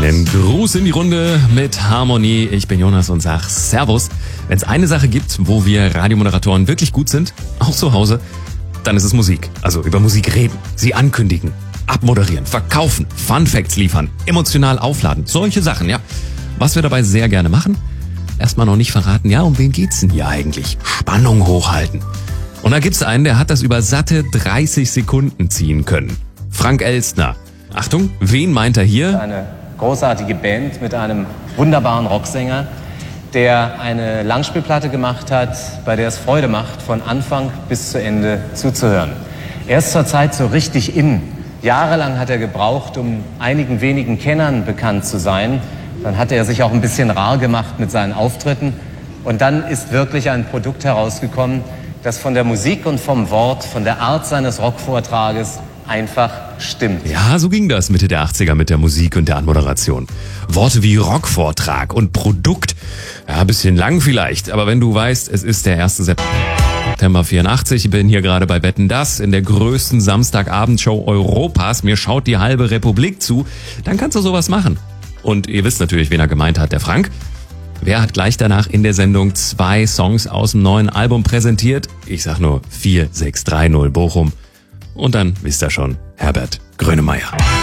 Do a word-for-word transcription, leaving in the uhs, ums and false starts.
Einen Gruß in die Runde mit Harmonie. Ich bin Jonas und sag Servus. Wenn es eine Sache gibt, wo wir Radiomoderatoren wirklich gut sind, auch zu Hause, dann ist es Musik. Also über Musik reden, sie ankündigen, abmoderieren, verkaufen, Funfacts liefern, emotional aufladen, solche Sachen, ja. Was wir dabei sehr gerne machen, erstmal noch nicht verraten, ja, um wen geht's denn hier eigentlich? Spannung hochhalten. Und da gibt's einen, der hat das über satte dreißig Sekunden ziehen können. Frank Elstner. Achtung, wen meint er hier? Eine großartige Band mit einem wunderbaren Rocksänger, der eine Langspielplatte gemacht hat, bei der es Freude macht, von Anfang bis zu Ende zuzuhören. Er ist zurzeit so richtig in. Jahrelang hat er gebraucht, um einigen wenigen Kennern bekannt zu sein. Dann hat er sich auch ein bisschen rar gemacht mit seinen Auftritten. Und dann ist wirklich ein Produkt herausgekommen, das von der Musik und vom Wort, von der Art seines Rockvortrages einfach stimmt. Ja, so ging das Mitte der achtziger mit der Musik und der Anmoderation. Worte wie Rockvortrag und Produkt. Ja, ein bisschen lang vielleicht, aber wenn du weißt, es ist der erste September vierundachtzig, ich bin hier gerade bei Wetten, dass in der größten Samstagabendshow Europas, mir schaut die halbe Republik zu, dann kannst du sowas machen. Und ihr wisst natürlich, wen er gemeint hat, der Frank. Wer hat gleich danach in der Sendung zwei Songs aus dem neuen Album präsentiert? Ich sag nur vier sechs drei null Bochum. Und dann wisst ihr schon, Herbert Grönemeyer.